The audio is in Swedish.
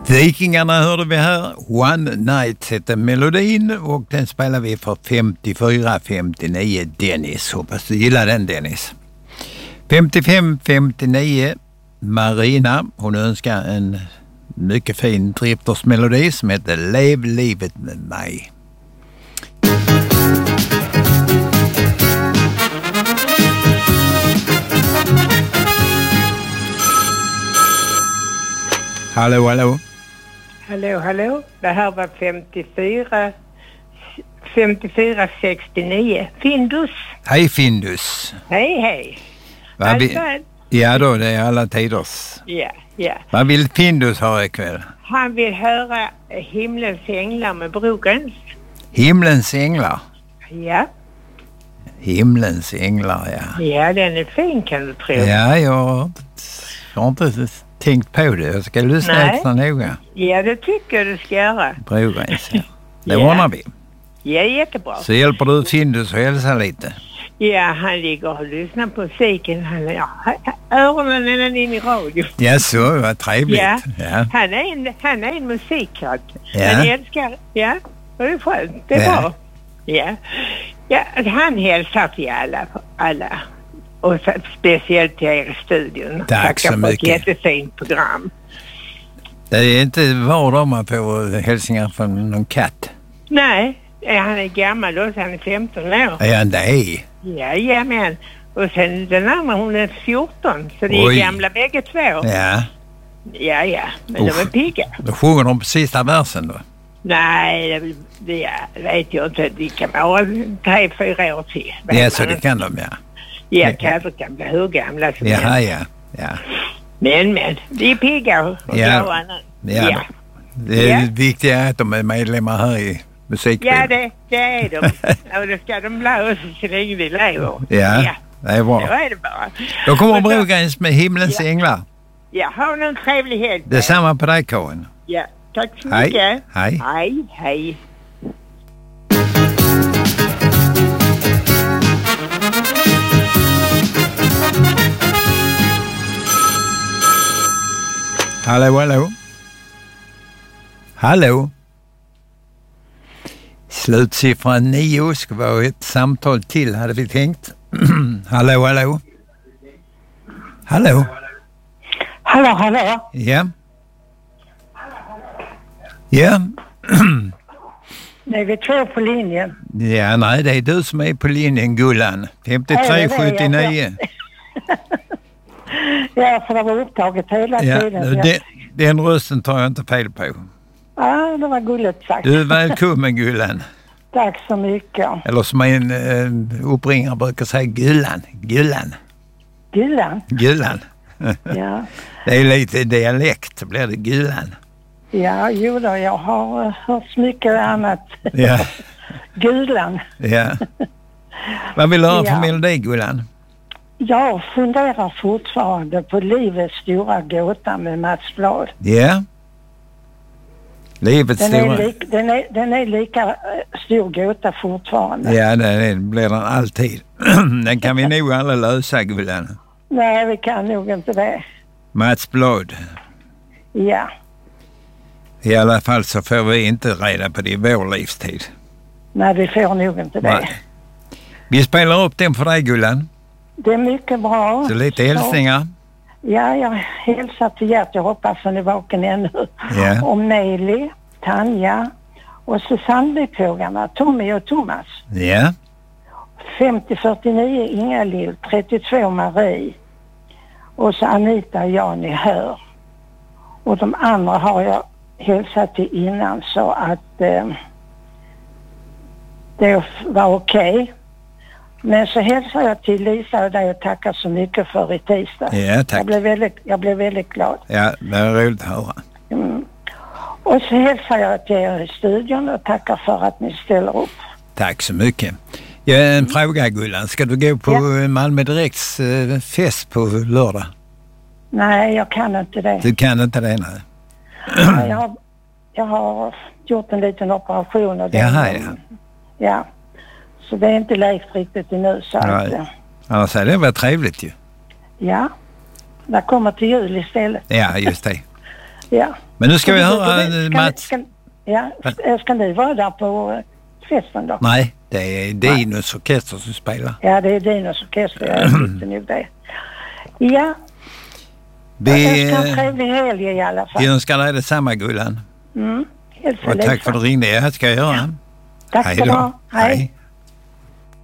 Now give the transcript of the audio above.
Vikingarna hörde vi här. One Night heter melodin och den spelar vi för 54-59 Dennis. Hoppas du gillar den, Dennis. 55-59 Marina. Hon önskar en mycket fin Drifters-melodi som heter Lev livet med mig. Hallå, hallå. Hallå. Det här var 54-69. Findus. Hej Findus. Hej. Ja då, det är alla tiders. Ja. Vad vill Findus ha ikväll? Han vill höra Himlens änglar med Brogans. Himlens änglar? Ja. Himlens änglar, ja. Ja, den är fin kan du tro. Ja, jag har inte tänkt på det. Jag ska lyssna extra noga. Ja, det tycker jag du ska göra. Brogans, ja. Det ordnar vi. Ja, jättebra. Så hjälper du Findus och hälsa lite. Ja, han ligger och lyssnar på musiken. Öronen är in i radio. Ja, så vad trevligt. Ja. Ja. Han är en musikkraft. Ja. Han älskar, det är skönt. Det är bra. Ja, han hälsar till alla. Och speciellt till er i studion. Tack så mycket. Ett jättefint program. Det är inte var dag man får hälsningar från någon katt. Nej, han är gammal också. Han är 15 år. Ja, nej. Jajamän. Och sen den andra, hon är 14. Så de är gamla bägge två. Ja. Ja. Men de är pigga. Då sjunger de på sista versen då? Nej, det vet jag inte. De kan vara 3-4 år till. Ja, så det kan de, ja. Ja, katter kan bli hur gamla som helst. Ja. Men, de är pigga och ja. Det är viktigt att de är medlemmar här i musikbilden. Ja, det är de. Och det ska de bli också så länge vi lever. Ja, det är bra. Så är det bara. Då kommer Brogans med Himlens änglar. Ja, ha någon trevlig helg. Detsamma på dig, Karin. Ja, tack så mycket. Hej. Hallå. Slutsiffran 9 ska vara ett samtal till, hade vi tänkt. Hallå. Hallå. Ja. Nej, vi två på linjen. Ja, nej, det är du som är på linjen, Gullan. 5379. Ja, för det var upptaget hela tiden. Den rösten tar jag inte fel på. Ja, det var gulligt sagt. Du är välkommen, Gullan. Tack så mycket. Eller som en uppringare brukar säga, Gullan. Ja. Det är lite dialekt, blir det Gullan. Ja, jag har hört mycket annat. Ja. Gullan. Ja. Vad vill du ha för melodi, Gullan? Jag funderar fortfarande på Livets stora gåta med Mats Blad. Ja. Livets stora... Den är lika stor gåta fortfarande. Ja, det blir den alltid. Den kan vi nog alla lösa, Gullan. Nej, vi kan nog inte det. Mats Blad. Ja. I alla fall så får vi inte reda på det i vår livstid. Nej, vi får nog inte det. Nej. Vi spelar upp den för dig, Gullan. Det är mycket bra. Så lite hälsningar. Ja, jag hälsar till Gert. Jag hoppas att ni är vaken ännu. Ja. Och Meli, Tanja och Susanne-pågarna, Tommy och Thomas. Ja. 50-49 Inga-Lill, 32 Marie. Och så Anita och Jan i Hör. Och de andra har jag hälsat till innan så att det var okej. Men så hälsar jag till Lisa och dig och tackar så mycket för i tisdag. Ja, tack. Jag blev väldigt glad. Ja, det är roligt att höra. Och så hälsar jag till er i studion och tackar för att ni ställer upp. Tack så mycket. Jag har en fråga, Gullan. Ska du gå på Malmö Direkts fest på lördag? Nej, jag kan inte det. Du kan inte det, nej. Jag har gjort en liten operation. Och ja. Så det är inte läkt riktigt nu. Så annars hade det varit trevligt ju. Ja, det kommer till jul istället. Ja, just det. Ja. Men nu ska vi höra Mats. Ska ni vara där på festen då? Nej, det är Dinos orkester som spelar. Ja, det är Dinos orkester. Jag tyckte nog det. Ja. Jag ska ha en trevlig helg i alla fall. Vi önskar dig detsamma, Gullan. Hälsa och tack för att du ringde. Jag ska göra. Ja. Tack så bra. Hej.